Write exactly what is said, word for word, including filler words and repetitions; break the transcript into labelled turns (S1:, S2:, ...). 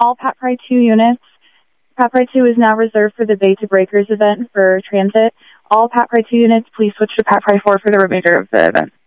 S1: All Pat Pry two units. Pat Pry two is now reserved for the Bay to Breakers event for transit. All Pat Pry two units, please switch to Pat Pry four for the remainder of the event.